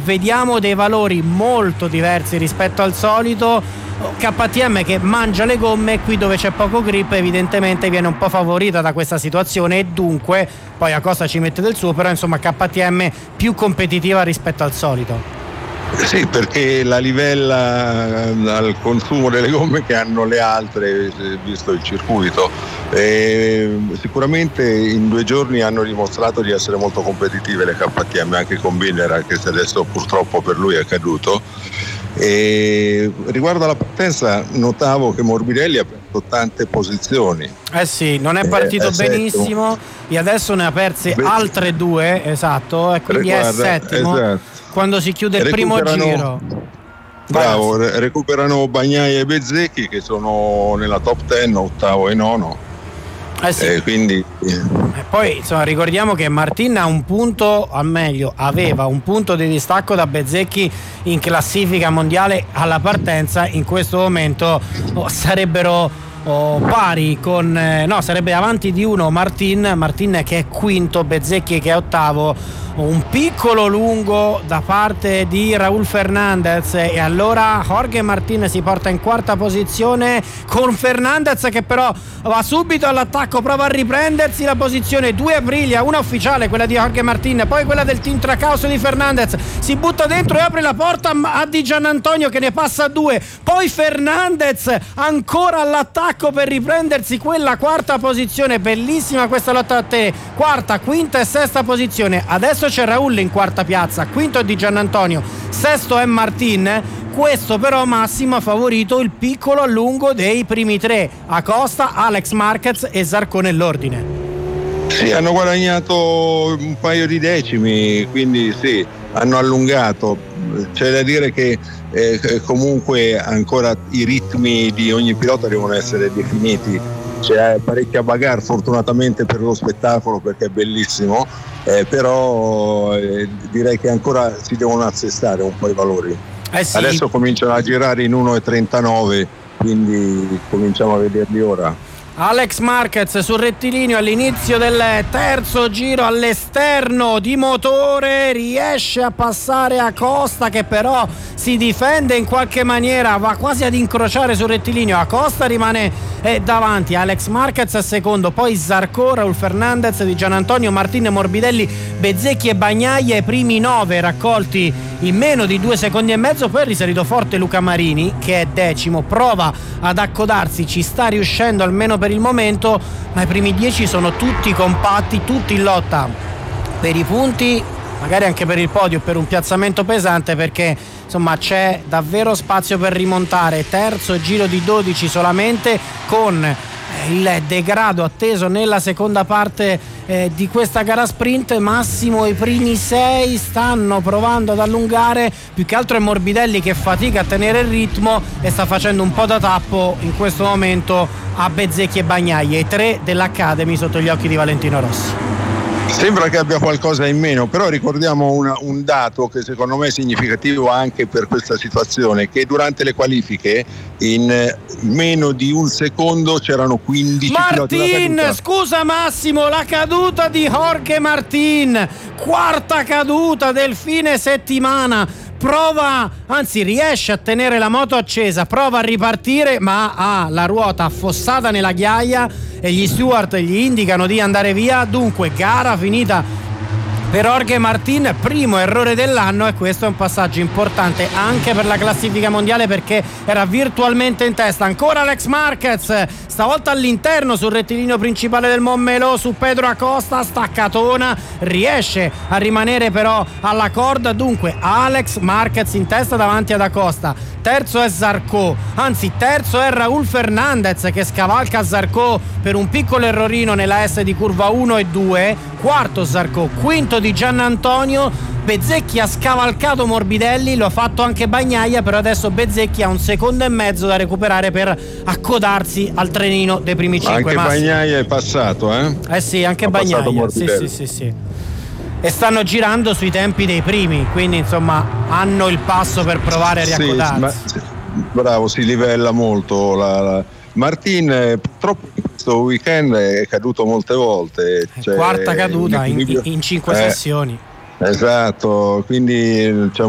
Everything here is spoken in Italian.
vediamo dei valori molto diversi rispetto al solito. KTM che mangia le gomme, qui dove c'è poco grip evidentemente viene un po' favorita da questa situazione, e dunque poi Acosta ci mette del suo, però insomma KTM più competitiva rispetto al solito. Sì, perché la livella al consumo delle gomme che hanno le altre, visto il circuito. Sicuramente in 2 giorni hanno dimostrato di essere molto competitive le KTM, anche con Binder, anche se adesso purtroppo per lui è caduto. Riguardo alla partenza, notavo che Morbidelli ha perso tante posizioni. Sì, non è partito benissimo e adesso ne ha perse altre 2, esatto, e quindi è settimo. Esatto. Quando si chiude il primo giro. Bravo, recuperano Bagnaia e Bezzecchi che sono nella top 10, ottavo e nono. Sì. Quindi poi insomma ricordiamo che Martin ha un punto, aveva un punto di distacco da Bezzecchi in classifica mondiale alla partenza. In questo momento sarebbero pari con sarebbe avanti di uno Martin che è quinto, Bezzecchi che è ottavo. Un piccolo lungo da parte di Raúl Fernández, e allora Jorge Martin si porta in quarta posizione con Fernández che però va subito all'attacco, prova a riprendersi la posizione. 2 Aprilia, una ufficiale, quella di Jorge Martin, poi quella del team Tracaus di Fernández, si butta dentro e apre la porta a Di Giannantonio che ne passa 2, poi Fernández ancora all'attacco per riprendersi quella quarta posizione. Bellissima questa lotta a te, quarta, quinta e sesta posizione. Adesso c'è Raúl in quarta piazza, quinto è Di Giannantonio, sesto è Martin. Questo però Massimo ha favorito il piccolo a lungo dei primi 3, Acosta, Alex Marquez e Zarco nell'ordine. Sì, hanno guadagnato un paio di decimi, quindi sì, hanno allungato. C'è da dire che comunque ancora i ritmi di ogni pilota devono essere definiti. C'è parecchia bagarre fortunatamente per lo spettacolo, perché è bellissimo, però direi che ancora si devono assestare un po' i valori. Sì. Adesso cominciano a girare in 1,39, quindi cominciamo a vederli ora. Alex Marquez sul rettilineo all'inizio del terzo giro, all'esterno di motore riesce a passare Acosta che però si difende in qualche maniera, va quasi ad incrociare sul rettilineo. Acosta rimane davanti, Alex Marquez secondo, poi Zarco, Raúl Fernández, Di Giannantonio, Martin, Morbidelli, Bezzecchi e Bagnaia, i primi 9 raccolti in meno di 2 secondi e mezzo. Poi è risalito forte Luca Marini che è decimo, prova ad accodarsi, ci sta riuscendo almeno per il momento, ma i primi 10 sono tutti compatti, tutti in lotta per i punti, magari anche per il podio, per un piazzamento pesante, perché insomma c'è davvero spazio per rimontare. Terzo giro di 12 solamente, con il degrado atteso nella seconda parte di questa gara sprint. Massimo, i primi 6 stanno provando ad allungare, più che altro è Morbidelli che fatica a tenere il ritmo e sta facendo un po' da tappo in questo momento a Bezzecchi e Bagnaia, i 3 dell'Academy sotto gli occhi di Valentino Rossi. Sembra che abbia qualcosa in meno, però ricordiamo un dato che secondo me è significativo anche per questa situazione, che durante le qualifiche in meno di un secondo c'erano 15 Martin, scusa Massimo, la caduta di Jorge Martin, quarta caduta del fine settimana. Riesce a tenere la moto accesa, prova a ripartire ma ha la ruota affossata nella ghiaia e gli steward gli indicano di andare via. Dunque gara finita per Jorge Martin, primo errore dell'anno, e questo è un passaggio importante anche per la classifica mondiale perché era virtualmente in testa. Ancora Alex Marquez, stavolta all'interno sul rettilineo principale del Montmeló su Pedro Acosta, staccatona, riesce a rimanere però alla corda. Dunque Alex Marquez in testa davanti ad Acosta, terzo è Zarco, anzi terzo è Raúl Fernández che scavalca Zarco per un piccolo errorino nella S di curva 1 e 2, quarto Zarco, quinto Di Giannantonio. Bezzecchi ha scavalcato Morbidelli, lo ha fatto anche Bagnaia, però adesso Bezzecchi ha 1,5 secondi da recuperare per accodarsi al trenino dei primi 5. Anche Bagnaia è passato, sì, anche Bagnaia, sì. E stanno girando sui tempi dei primi, quindi insomma hanno il passo per provare a riaccodarsi. Bravo, si livella molto. Martin purtroppo in questo weekend è caduto molte volte, quarta caduta in 5 sessioni. Esatto, quindi c'è